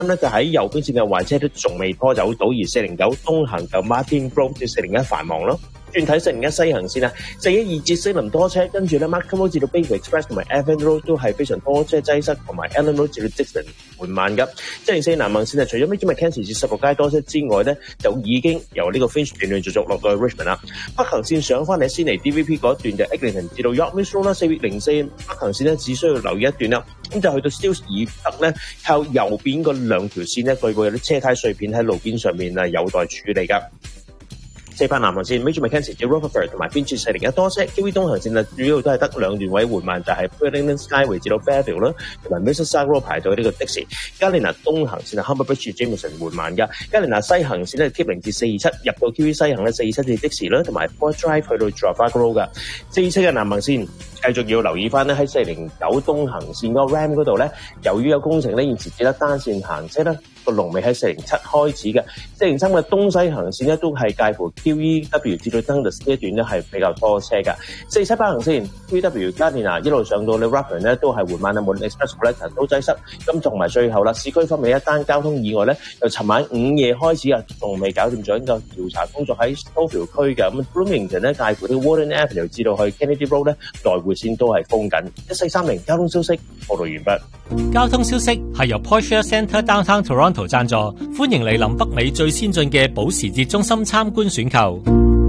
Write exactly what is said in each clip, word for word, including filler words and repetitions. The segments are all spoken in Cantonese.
咧就喺右邊線嘅壞車都仲未拖走到，而四零九東行就 Martin Grove 至四零一繁忙咯。轉睇四零一西行線啊，四一二至西林多車，跟住咧 Markham Road 至到 Bayview Express 同埋 Evan Road 都係非常多車擠塞，同埋 Allen Road 至到 Dixon 緩慢㗎。七零四南行線啊，除咗 Major Mackenzie 至十六街多車之外咧，就已經由呢個 Finch 段段續續落到去 Richmond 啦。北行線上翻嚟先嚟 D V P 嗰一段就 Eglinton 至到 York Mills Road 啦，四零四北行線咧只需要留意一段啦，咁就去到 Steeles 以北咧，靠右邊嗰兩條線咧，據報有啲車胎碎片喺路邊上面啊，有待處理㗎。四八南行線 Major Mackenzie 至 Rutherford 同埋 Finch 四零一多車 ，Q V 東行線啊，主要都係得兩段位緩慢，就係 Burlington Skyway 至到 Fairfield 啦，同埋 Mississauga Road 排到呢個的士。加連拿東行線啊 Humber Bridge 至 Jameson 緩慢㗎。加連拿西行線咧 Keep 零至四二七入到 Q V 西行咧四二七至的士啦，同埋 Fort Drive 去到 Trafalgar Road 㗎。四七嘅南行線繼續要留意翻咧喺四零九東行線嗰個 Ram 嗰度咧，由於有工程咧，現時只得單線行車啦。個龍尾喺四零七開始嘅，四零三嘅東西行線咧都係介乎 Q E W 至到 Dundas 呢一段咧係比較多車嘅。四七八行線 Q E W 加連拿一路上到你 Rutherford 咧都係緩慢啊，無論 Express Collector 都擠塞。咁同埋最後啦，市區方面一單交通意外咧，由尋晚午夜開始啊，仲未搞掂咗呢個調查工作喺 Stouffville 區嘅。咁 Bloomington 咧介乎啲 Warden Avenue 至到去 Kennedy Road 咧來回線都係封緊。一四三零交通消息報道完畢。 交通消息係由 Porsche Centre Downtown Toronto 贊助，歡迎嚟臨北美最先進嘅保時捷中心參觀選購。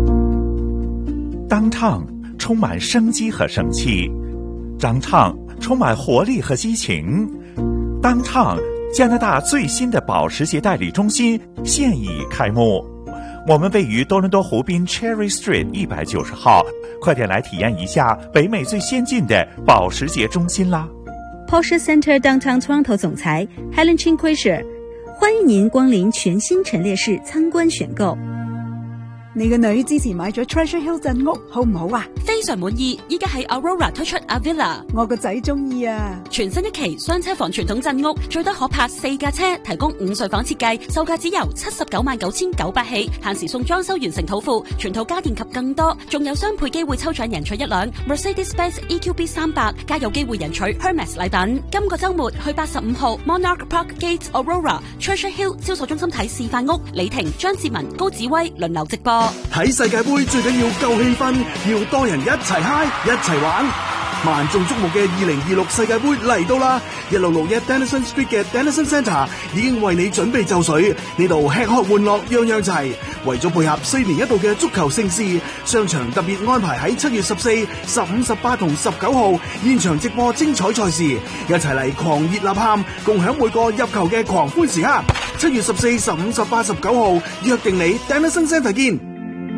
Downtown 充滿生機和生氣 ，Downtown 充滿活力和激情。Downtown 加拿大最新的保時捷代理中心現已開幕，我們位於多倫多湖邊 Cherry Street 一百九十號，快點來體驗一下北美最先進的保時捷中心啦！ Porsche Centre Downtown Toronto 總裁 Helen Chin-Quisher， 歡迎您光臨全新陳列室參觀選購。 你個女之前買咗 Treasure Hill 鎮屋，好唔好啊？ 非常滿意，依家喺 Aurora 推出 Avila， 我個仔中意啊！ 全新一期雙車房傳統鎮屋，最多可泊四架車，提供五睡房設計，售價只由七十九萬九千九百起，限時送裝修完成土庫，全套家電及更多，仲有雙倍機會抽獎贏取一輛 Mercedes-Benz E Q B 三百，加有機會贏取 Hermes 禮品。今個週末去八十五號 Monarch Park Gate Aurora Treasure Hill 銷售中心睇示範屋，李婷、張志文、高子威輪流直播。 睇世界盃最緊要夠氣氛，要多人一齊嗨一齊玩。萬眾矚目嘅二零二六世界盃嚟到啦！一六六一 Denison Street 嘅 Denison Centre 已經為你準備就緒，呢度吃喝玩樂樣樣齊。為咗配合四年一度嘅足球盛事，商場特別安排喺七月十四、十五、十八同十九號現場直播精彩賽事，一齊嚟狂熱吶喊，共享每個入球嘅狂歡時刻。七月十四、十五、十八、十九號約定你 Denison Centre 見。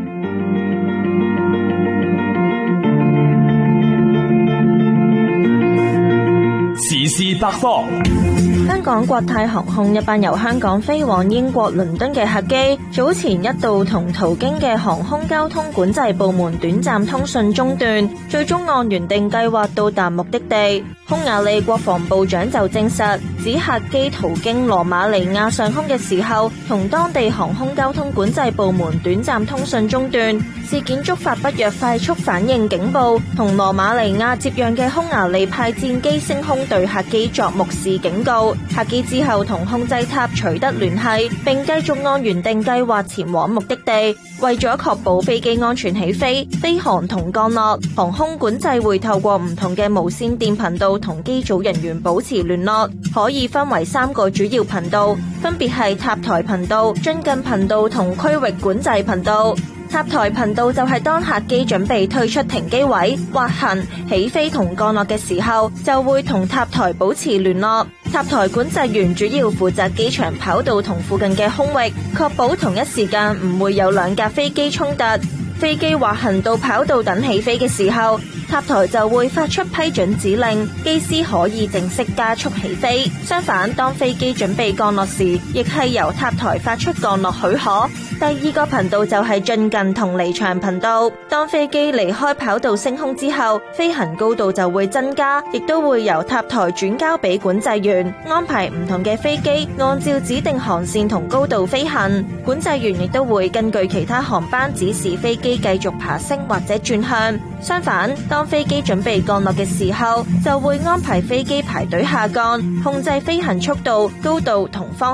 時事百科。 香港國泰航空一班由香港飛往英國倫敦嘅客機，早前一度同途經嘅航空交通管制部門短暫通訊中斷，最終按原定計劃到達目的地。匈牙利國防部長就證實，指客機途經羅馬尼亞上空嘅時候，同當地航空交通管制部門短暫通訊中斷。事件觸發北約快速反應警報，同羅馬尼亞接壤嘅匈牙利派戰機升空對客機作目視警告。客機之後同控制塔取得聯繫，並繼續按原定計劃前往目的地。為咗確保飛機安全起飛、飛航同降落，航空管制會透過唔同嘅無線電頻道同機組人員保持聯絡，可以分為三個主要頻道，分別係塔台頻道、進近頻道同區域管制頻道。塔台頻道就係當客機準備退出停機位、滑行、起飛同降落嘅時候，就會同塔台保持聯絡。塔台管制員主要負責機場跑道同附近嘅空域，確保同一時間唔會有兩架飛機衝突。飛機滑行到跑道等起飛嘅時候，塔台就會發出批准指令，機師可以正式加速起飛。相反，當飛機準備降落時，亦係由塔台發出降落許可。第二個頻道就係進近同離場頻道。當飛機離開跑道升空之後，飛行高度就會增加，亦都會由塔台轉交俾管制員，安排唔同嘅飛機按照指定航線同高度飛行。管制員亦都會根據其他航班指示飛機繼續爬升或者轉向。相反，當當飛機準備降落嘅時候，就會安排飛機排隊下降，控制飛行速度、高度同方